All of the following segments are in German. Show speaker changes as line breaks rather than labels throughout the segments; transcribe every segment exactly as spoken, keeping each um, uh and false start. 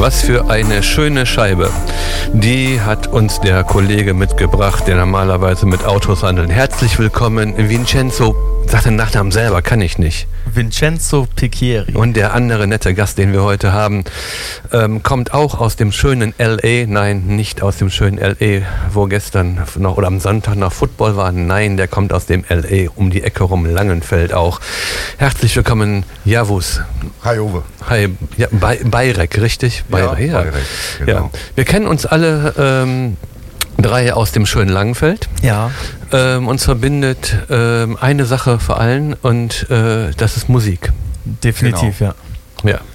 Was für eine schöne Scheibe. Die hat uns der Kollege mitgebracht, der normalerweise mit Autos handelt. Herzlich willkommen, Vincenzo. Sag den Nachnamen selber, kann ich nicht.
Vincenzo Picchieri.
Und der andere nette Gast, den wir heute haben, ähm, kommt auch aus dem schönen L A. Nein, nicht aus dem schönen L A, wo gestern noch oder am Sonntag noch Football war. Nein, der kommt aus dem L A, um die Ecke rum, Langenfeld auch. Herzlich willkommen, Yavuz.
Hi, Uwe.
Hi, ja, Be- Beirek, richtig? Beirek, ja.
Beirek, genau.
Ja. Wir kennen uns alle ähm, drei aus dem schönen Langenfeld.
Ja.
Ähm, uns verbindet ähm, eine Sache vor allem und äh, das ist Musik.
Definitiv,
Genau.
ja.
Ja.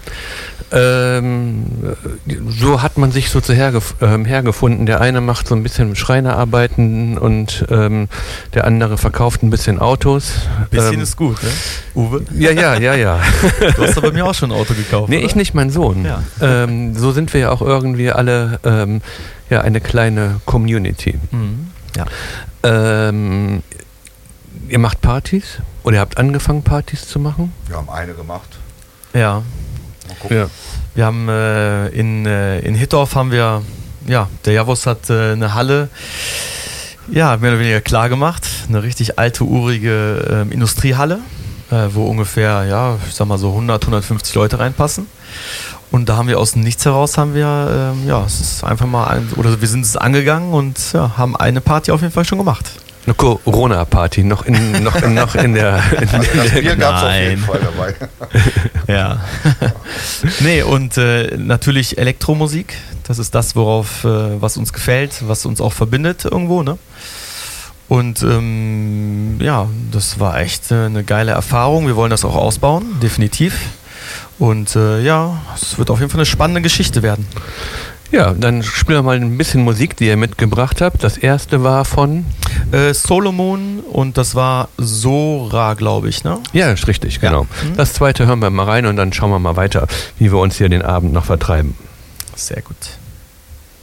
Ähm, so hat man sich so zu hergef- ähm, hergefunden. Der eine macht so ein bisschen Schreinerarbeiten und ähm, der andere verkauft ein bisschen Autos.
Ein bisschen
ähm,
ist gut, ne? Uwe?
Ja, ja, ja, ja.
Du hast aber mir auch schon ein Auto gekauft.
Nee,
oder?
ich nicht, mein Sohn.
Ja.
Ähm, so sind wir ja auch irgendwie alle ähm, ja, eine kleine Community.
Mhm. Ja.
Ähm, ihr macht Partys? Oder ihr habt angefangen, Partys zu machen?
Wir haben eine gemacht.
Ja.
Mal gucken.
Wir haben äh, in, äh, in Hittorf haben wir, ja, der Yavuz hat äh, eine Halle, ja, mehr oder weniger klar gemacht. Eine richtig alte, urige äh, Industriehalle, äh, wo ungefähr, ja, ich sag mal so hundert, hundertfünfzig Leute reinpassen. Und da haben wir aus dem Nichts heraus, haben wir, ähm, ja, es ist einfach mal, ein, oder wir sind es angegangen und ja, haben eine Party auf jeden Fall schon gemacht.
Eine Corona-Party, noch in, noch, in, noch in der... In
Also das
der
Bier gab es auf jeden
Nein.
Fall dabei.
Ja. Nee, und äh, natürlich Elektromusik. Das ist das, worauf, äh, was uns gefällt, was uns auch verbindet irgendwo, ne? Und ähm, ja, das war echt äh, eine geile Erfahrung. Wir wollen das auch ausbauen, definitiv. Und äh, ja, es wird auf jeden Fall eine spannende Geschichte werden.
Ja, dann spielen wir mal ein bisschen Musik, die ihr mitgebracht habt. Das erste war von...
Äh, Solomon und das war Sora, glaube ich, ne?
Ja, ist richtig, genau.
Ja. Mhm.
Das zweite hören wir mal rein und dann schauen wir mal weiter, wie wir uns hier den Abend noch vertreiben.
Sehr gut.